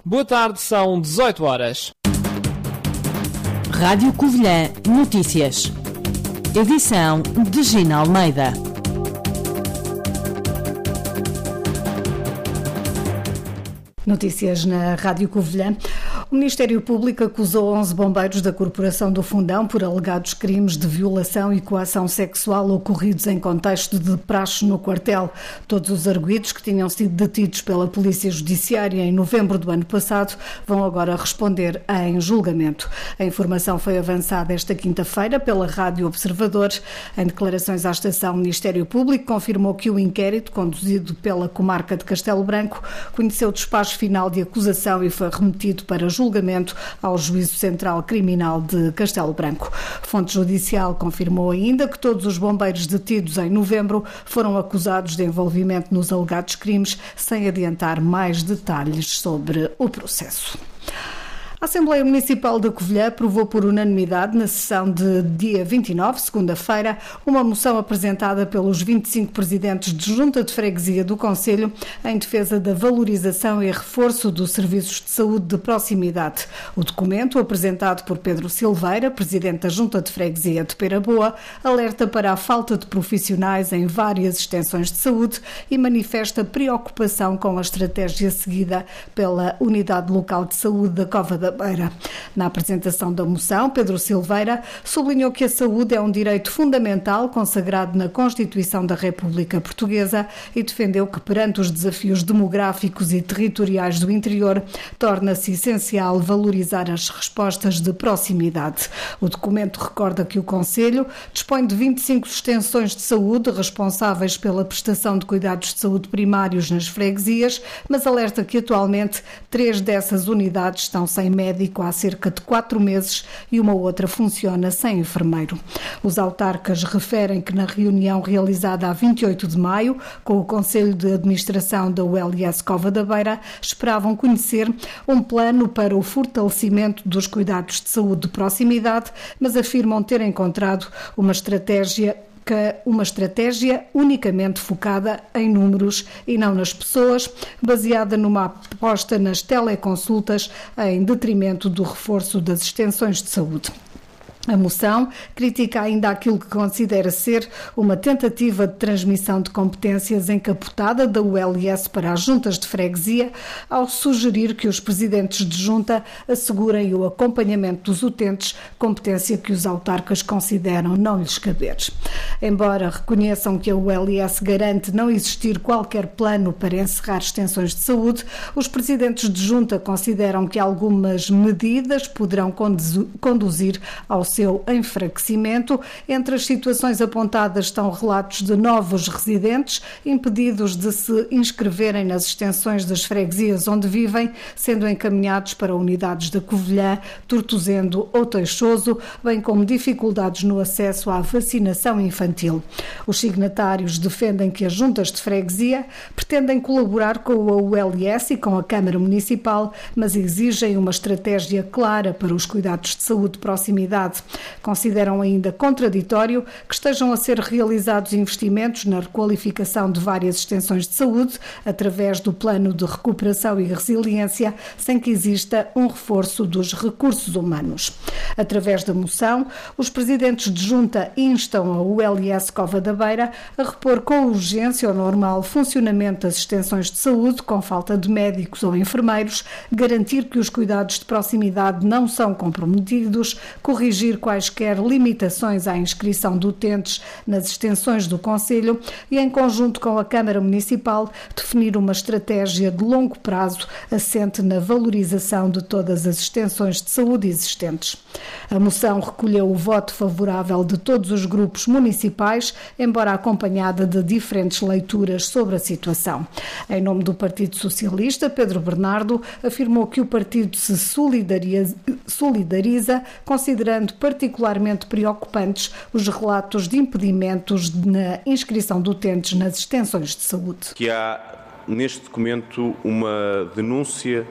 Boa tarde, são 18 horas. Rádio Covilhã Notícias. Edição de Gina Almeida. Notícias na Rádio Covilhã. O Ministério Público acusou 11 bombeiros da Corporação do Fundão por alegados crimes de violação e coação sexual ocorridos em contexto de praxe no quartel. Todos os arguidos que tinham sido detidos pela Polícia Judiciária em novembro do ano passado vão agora responder em julgamento. A informação foi avançada esta quinta-feira pela Rádio Observador. Em declarações à estação, o Ministério Público confirmou que o inquérito, conduzido pela comarca de Castelo Branco, conheceu o despacho final de acusação e foi remetido para julgamento ao Juízo Central Criminal de Castelo Branco. Fonte judicial confirmou ainda que todos os bombeiros detidos em novembro foram acusados de envolvimento nos alegados crimes, sem adiantar mais detalhes sobre o processo. A Assembleia Municipal de Covilhã aprovou por unanimidade, na sessão de dia 29, segunda-feira, uma moção apresentada pelos 25 presidentes de Junta de Freguesia do Concelho em defesa da valorização e reforço dos serviços de saúde de proximidade. O documento, apresentado por Pedro Silveira, presidente da Junta de Freguesia de Pera Boa, alerta para a falta de profissionais em várias extensões de saúde e manifesta preocupação com a estratégia seguida pela Unidade Local de Saúde da Cova da Beira. Na apresentação da moção, Pedro Silveira sublinhou que a saúde é um direito fundamental consagrado na Constituição da República Portuguesa e defendeu que, perante os desafios demográficos e territoriais do interior, torna-se essencial valorizar as respostas de proximidade. O documento recorda que o Concelho dispõe de 25 extensões de saúde responsáveis pela prestação de cuidados de saúde primários nas freguesias, mas alerta que atualmente 3 dessas unidades estão sem médico há cerca de 4 meses e uma outra funciona sem enfermeiro. Os autarcas referem que na reunião realizada a 28 de maio, com o Conselho de Administração da ULS Cova da Beira, esperavam conhecer um plano para o fortalecimento dos cuidados de saúde de proximidade, mas afirmam ter encontrado uma estratégia unicamente focada em números e não nas pessoas, baseada numa aposta nas teleconsultas em detrimento do reforço das extensões de saúde. A moção critica ainda aquilo que considera ser uma tentativa de transmissão de competências encapotada da ULS para as juntas de freguesia, ao sugerir que os presidentes de junta assegurem o acompanhamento dos utentes, competência que os autarcas consideram não lhes caber. Embora reconheçam que a ULS garante não existir qualquer plano para encerrar extensões de saúde, os presidentes de junta consideram que algumas medidas poderão conduzir ao seu enfraquecimento. Entre as situações apontadas estão relatos de novos residentes impedidos de se inscreverem nas extensões das freguesias onde vivem, sendo encaminhados para unidades da Covilhã, Tortozendo ou Teixoso, bem como dificuldades no acesso à vacinação infantil. Os signatários defendem que as juntas de freguesia pretendem colaborar com a ULS e com a Câmara Municipal, mas exigem uma estratégia clara para os cuidados de saúde de proximidade. Consideram ainda contraditório que estejam a ser realizados investimentos na requalificação de várias extensões de saúde através do Plano de Recuperação e Resiliência, sem que exista um reforço dos recursos humanos. Através da moção, os presidentes de junta instam a ULS Cova da Beira a repor com urgência o normal funcionamento das extensões de saúde, com falta de médicos ou enfermeiros, garantir que os cuidados de proximidade não são comprometidos, corrigir quaisquer limitações à inscrição de utentes nas extensões do Concelho e, em conjunto com a Câmara Municipal, definir uma estratégia de longo prazo assente na valorização de todas as extensões de saúde existentes. A moção recolheu o voto favorável de todos os grupos municipais, embora acompanhada de diferentes leituras sobre a situação. Em nome do Partido Socialista, Pedro Bernardo afirmou que o partido se solidariza, considerando particularmente preocupantes os relatos de impedimentos na inscrição de utentes nas extensões de saúde. Que há neste documento uma denúncia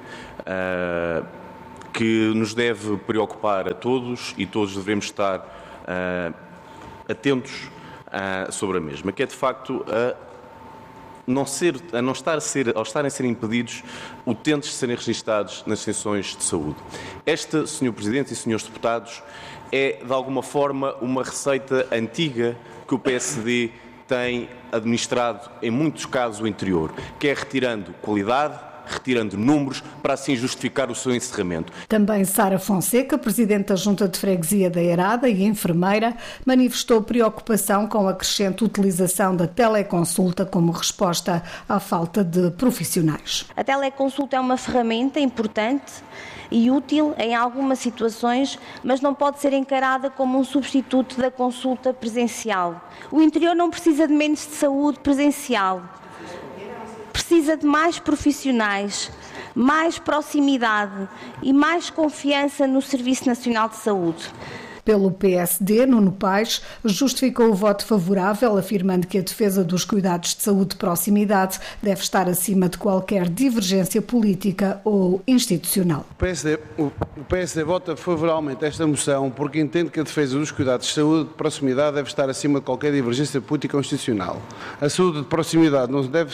que nos deve preocupar a todos e todos devemos estar atentos sobre a mesma, que é de facto a ao estarem a ser impedidos, utentes de serem registados nas extensões de saúde. Esta, Sr. Presidente e Srs. Deputados, é, de alguma forma, uma receita antiga que o PSD tem administrado, em muitos casos, o interior, que é retirando qualidade, retirando números, para assim justificar o seu encerramento. Também Sara Fonseca, Presidente da Junta de Freguesia da Eirada e enfermeira, manifestou preocupação com a crescente utilização da teleconsulta como resposta à falta de profissionais. A teleconsulta é uma ferramenta importante e útil em algumas situações, mas não pode ser encarada como um substituto da consulta presencial. O interior não precisa de menos de saúde presencial. Precisa de mais profissionais, mais proximidade e mais confiança no Serviço Nacional de Saúde. Pelo PSD, Nuno Paes justificou o voto favorável, afirmando que a defesa dos cuidados de saúde de proximidade deve estar acima de qualquer divergência política ou institucional. O PSD vota favoravelmente esta moção porque entende que a defesa dos cuidados de saúde de proximidade deve estar acima de qualquer divergência política ou institucional. A saúde de proximidade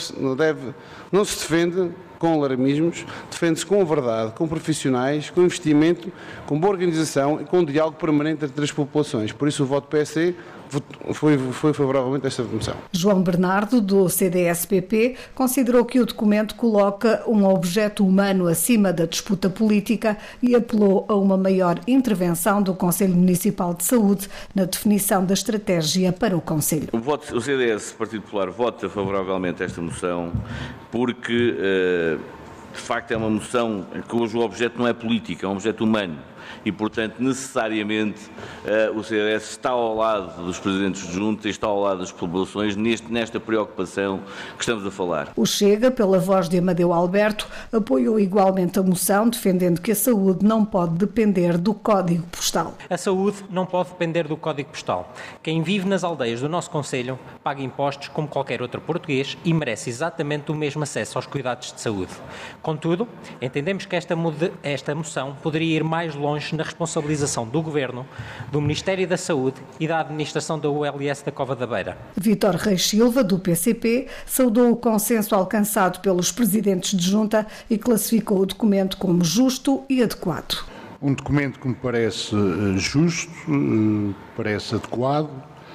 não se defende com alarmismos, defende-se com verdade, com profissionais, com investimento, com boa organização e com diálogo permanente entre as populações. Por isso o voto do PSD foi favoravelmente a esta moção. João Bernardo, do CDS-PP, considerou que o documento coloca um objeto humano acima da disputa política e apelou a uma maior intervenção do Conselho Municipal de Saúde na definição da estratégia para o Conselho. O CDS, Partido Popular, vota favoravelmente esta moção porque, de facto, é uma moção cujo objeto não é político, é um objeto humano. E, portanto, necessariamente o CDS está ao lado dos presidentes de junta e está ao lado das populações nesta preocupação que estamos a falar. O Chega, pela voz de Amadeu Alberto, apoiou igualmente a moção, defendendo que a saúde não pode depender do código postal. A saúde não pode depender do código postal. Quem vive nas aldeias do nosso concelho paga impostos como qualquer outro português e merece exatamente o mesmo acesso aos cuidados de saúde. Contudo, entendemos que esta moção poderia ir mais longe na responsabilização do Governo, do Ministério da Saúde e da administração da ULS da Cova da Beira. Vítor Reis Silva, do PCP, saudou o consenso alcançado pelos presidentes de junta e classificou o documento como justo e adequado. Um documento que me parece justo, parece adequado,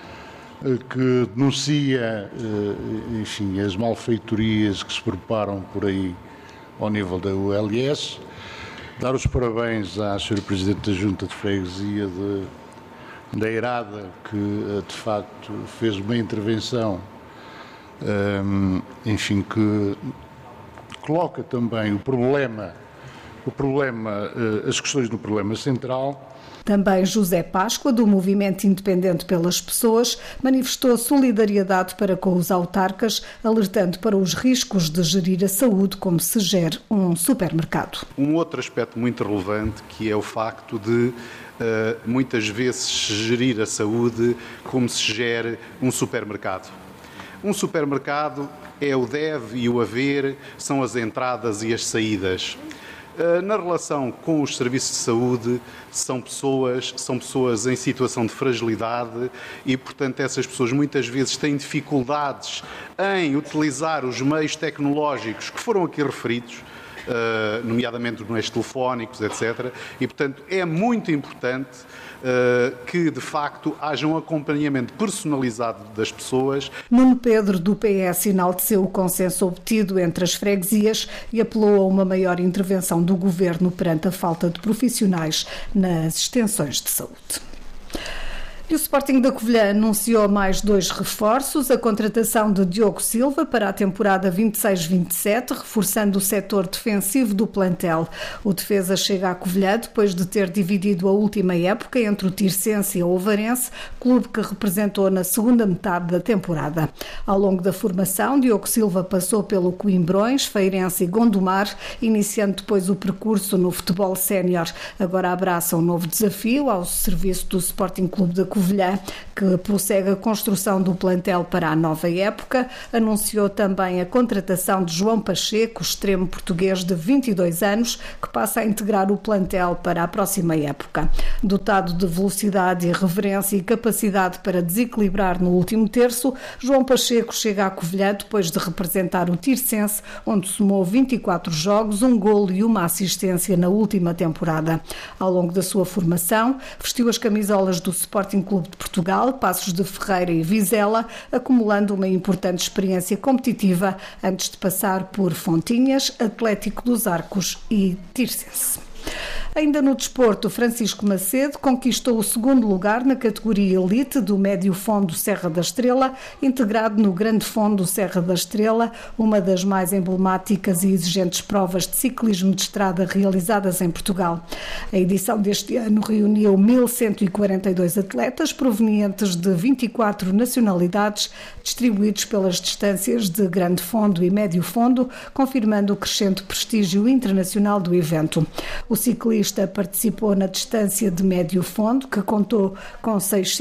que denuncia, enfim, as malfeitorias que se preparam por aí ao nível da ULS. Dar os parabéns à Sra. Presidente da Junta de Freguesia da Eirada, que de facto fez uma intervenção, enfim, que coloca também as questões no problema central. Também José Páscoa, do Movimento Independente pelas Pessoas, manifestou solidariedade para com os autarcas, alertando para os riscos de gerir a saúde como se gere um supermercado. Um outro aspecto muito relevante, que é o facto de muitas vezes gerir a saúde como se gere um supermercado. Um supermercado é o deve e o haver, são as entradas e as saídas. Na relação com os serviços de saúde, são pessoas em situação de fragilidade e, portanto, essas pessoas muitas vezes têm dificuldades em utilizar os meios tecnológicos que foram aqui referidos, nomeadamente os meios telefónicos, etc. E, portanto, é muito importante que, de facto, haja um acompanhamento personalizado das pessoas. Nuno Pedro, do PS, enalteceu o consenso obtido entre as freguesias e apelou a uma maior intervenção do Governo perante a falta de profissionais nas extensões de saúde. E o Sporting da Covilhã anunciou mais 2 reforços, a contratação de Diogo Silva para a temporada 26-27, reforçando o setor defensivo do plantel. O defesa chega à Covilhã depois de ter dividido a última época entre o Tirsense e o Ovarense, clube que representou na segunda metade da temporada. Ao longo da formação, Diogo Silva passou pelo Coimbrões, Feirense e Gondomar, iniciando depois o percurso no futebol sénior. Agora abraça um novo desafio ao serviço do Sporting Clube da Covilhã, Covilhã, que prossegue a construção do plantel para a nova época. Anunciou também a contratação de João Pacheco, extremo português de 22 anos, que passa a integrar o plantel para a próxima época. Dotado de velocidade, irreverência e capacidade para desequilibrar no último terço, João Pacheco chega à Covilhã depois de representar o Tirsense, onde somou 24 jogos, um golo e uma assistência na última temporada. Ao longo da sua formação, vestiu as camisolas do Sporting Clube de Portugal, Paços de Ferreira e Vizela, acumulando uma importante experiência competitiva antes de passar por Fontinhas, Atlético dos Arcos e Tirsense. Ainda no desporto, Francisco Macedo conquistou o segundo lugar na categoria Elite do Médio Fondo Serra da Estrela, integrado no Grande Fondo Serra da Estrela, uma das mais emblemáticas e exigentes provas de ciclismo de estrada realizadas em Portugal. A edição deste ano reuniu 1.142 atletas provenientes de 24 nacionalidades, distribuídos pelas distâncias de Grande Fondo e Médio Fondo, confirmando o crescente prestígio internacional do evento. O ciclista participou na distância de médio fundo, que contou com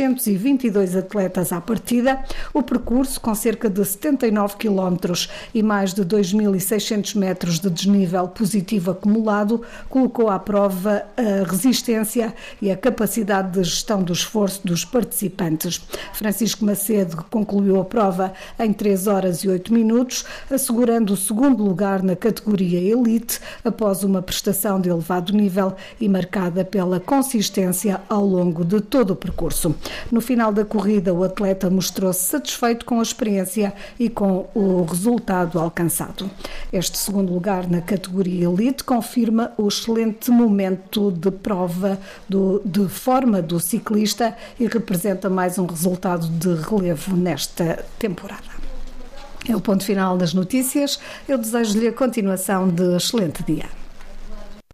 622 atletas à partida. O percurso, com cerca de 79 km e mais de 2.600 metros de desnível positivo acumulado, colocou à prova a resistência e a capacidade de gestão do esforço dos participantes. Francisco Macedo concluiu a prova em 3 horas e 8 minutos, assegurando o segundo lugar na categoria Elite, após uma prestação de elevado nível e marcada pela consistência ao longo de todo o percurso. No final da corrida, o atleta mostrou-se satisfeito com a experiência e com o resultado alcançado. Este segundo lugar na categoria Elite confirma o excelente momento de prova de forma do ciclista e representa mais um resultado de relevo nesta temporada. É o ponto final das notícias. Eu desejo-lhe a continuação de excelente dia.